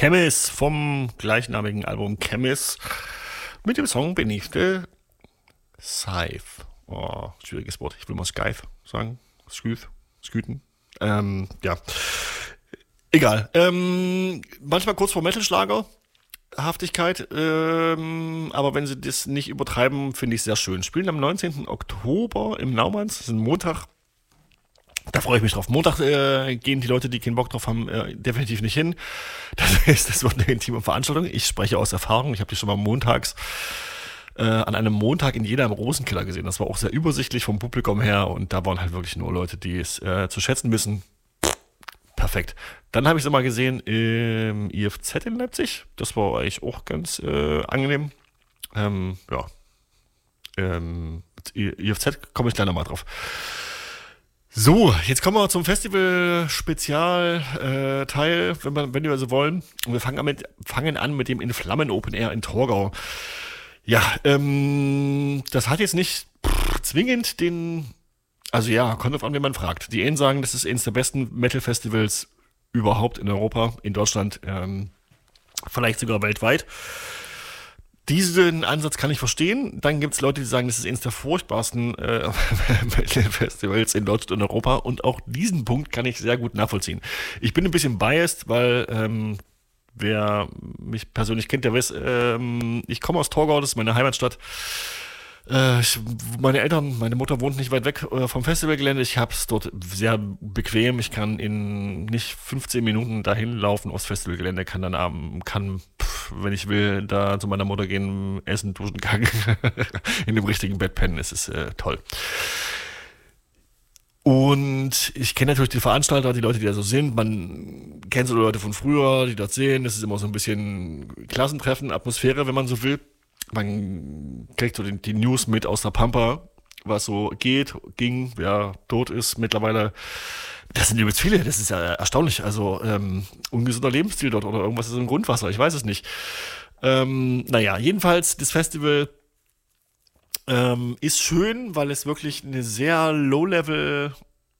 Chemis vom gleichnamigen Album Chemis mit dem Song Beneath the Scythe. Oh, schwieriges Wort. Ich will mal Scythe sagen. Sküten. Ja. Egal. Manchmal kurz vor Metal-Schlager. Haftigkeit, aber wenn sie das nicht übertreiben, finde ich sehr schön. Spielen am 19. Oktober im Naumanns, das ist ein Montag. Da freue ich mich drauf. Montag gehen die Leute, die keinen Bock drauf haben, definitiv nicht hin. Das wird eine intime Veranstaltung. Ich spreche aus Erfahrung. Ich habe die schon mal montags an einem Montag in Jena im Rosenkeller gesehen. Das war auch sehr übersichtlich vom Publikum her und da waren halt wirklich nur Leute, die es zu schätzen wissen. Perfekt. Dann habe ich sie mal gesehen im IFZ in Leipzig. Das war eigentlich auch ganz angenehm. Ja. IFZ komme ich gleich nochmal drauf. So, jetzt kommen wir zum Festival-Spezial-Teil, wenn wir so wollen. Und wir fangen an mit dem In Flammen Open Air in Torgau. Ja, das hat jetzt nicht zwingend den... Also ja, kommt drauf an, wenn man fragt. Die einen sagen, das ist eines der besten Metal-Festivals überhaupt in Europa, in Deutschland, vielleicht sogar weltweit. Diesen Ansatz kann ich verstehen. Dann gibt es Leute, die sagen, das ist eines der furchtbarsten Metal-Festivals in Deutschland und Europa. Und auch diesen Punkt kann ich sehr gut nachvollziehen. Ich bin ein bisschen biased, weil wer mich persönlich kennt, der weiß, ich komme aus Torgau, das ist meine Heimatstadt. Meine Mutter wohnt nicht weit weg vom Festivalgelände. Ich habe es dort sehr bequem. Ich kann in nicht 15 Minuten dahin laufen aufs Festivalgelände, kann dann wenn ich will, da zu meiner Mutter gehen, essen, duschen, kacken, in dem richtigen Bett pennen. Es ist toll. Und ich kenne natürlich die Veranstalter, die Leute, die da so sind. Man kennt so Leute von früher, die dort sehen. Das ist immer so ein bisschen Klassentreffen, Atmosphäre, wenn man so will. Man kriegt so die News mit aus der Pampa, was so ging, wer tot ist mittlerweile. Das sind übelst viele, das ist ja erstaunlich. Also ungesunder Lebensstil dort oder irgendwas ist im Grundwasser, ich weiß es nicht. Naja, jedenfalls, das Festival ist schön, weil es wirklich eine sehr Low-Level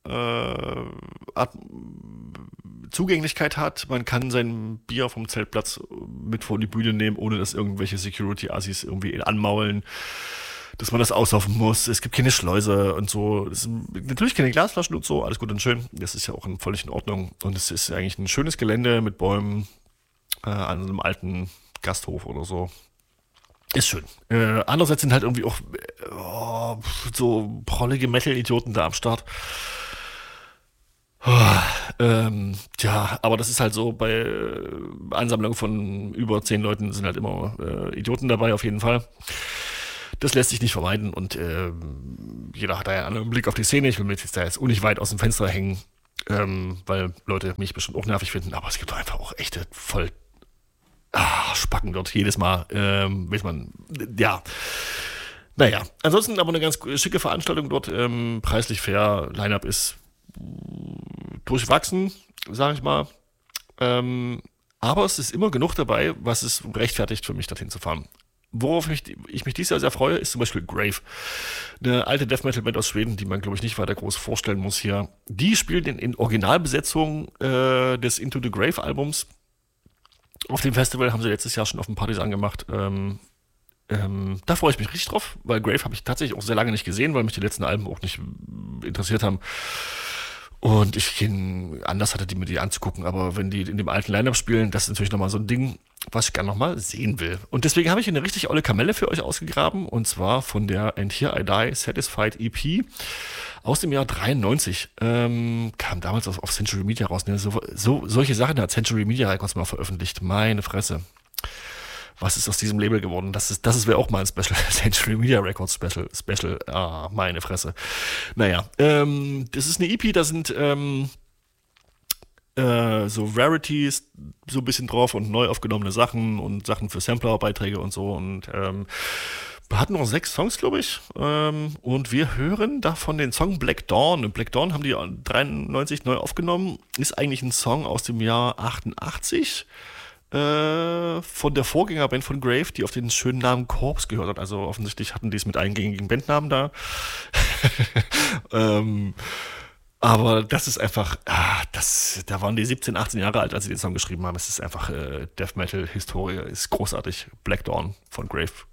Zugänglichkeit hat. Man kann sein Bier vom Zeltplatz mit vor die Bühne nehmen, ohne dass irgendwelche Security-Assis irgendwie anmaulen, dass man das auslaufen muss. Es gibt keine Schleuse und so. Es sind natürlich keine Glasflaschen und so, alles gut und schön. Das ist ja auch völlig in Ordnung. Und es ist eigentlich ein schönes Gelände mit Bäumen an einem alten Gasthof oder so. Ist schön. Andererseits sind halt irgendwie auch so prollige Metal-Idioten da am Start. Tja, aber das ist halt so, bei Ansammlungen von über 10 Leuten sind halt immer Idioten dabei, auf jeden Fall. Das lässt sich nicht vermeiden und jeder hat da ja einen Blick auf die Szene. Ich will mir jetzt da jetzt auch nicht weit aus dem Fenster hängen, weil Leute mich bestimmt auch nervig finden, aber es gibt doch einfach auch echte voll Spacken dort jedes Mal, weiß man, ja. Naja, ansonsten aber eine ganz schicke Veranstaltung dort, preislich fair, Line-Up ist durchwachsen, sage ich mal. Aber es ist immer genug dabei, was es rechtfertigt für mich, dorthin zu fahren. Worauf ich mich dieses Jahr sehr freue, ist zum Beispiel Grave. Eine alte Death Metal Band aus Schweden, die man, glaube ich, nicht weiter groß vorstellen muss hier. Die spielt in Originalbesetzung des Into the Grave Albums. Auf dem Festival haben sie letztes Jahr schon auf den Partys angemacht. Da freue ich mich richtig drauf, weil Grave habe ich tatsächlich auch sehr lange nicht gesehen, weil mich die letzten Alben auch nicht interessiert haben. Und ich anders hatte, die mir die anzugucken, aber wenn die in dem alten Line-Up spielen, das ist natürlich nochmal so ein Ding, was ich gerne nochmal sehen will. Und deswegen habe ich eine richtig olle Kamelle für euch ausgegraben, und zwar von der And Here I Die Satisfied EP aus dem Jahr 93. Kam damals auf Century Media raus. Ne? Solche Sachen hat Century Media Records mal veröffentlicht. Meine Fresse. Was ist aus diesem Label geworden? Das wäre auch mal ein Special. Century Media Records Special. Meine Fresse. Naja, das ist eine EP, da sind so Rarities so ein bisschen drauf und neu aufgenommene Sachen und Sachen für Sampler-Beiträge und so. Und wir hatten noch 6 Songs, glaube ich. Und wir hören davon den Song Black Dawn. Und Black Dawn haben die 93 neu aufgenommen. Ist eigentlich ein Song aus dem Jahr 88. Von der Vorgängerband von Grave, die auf den schönen Namen Corpse gehört hat. Also offensichtlich hatten die es mit eingängigen Bandnamen da. Aber das ist einfach, da waren die 17, 18 Jahre alt, als sie den Song geschrieben haben. Es ist einfach Death Metal Historie, ist großartig. Black Dawn von Grave,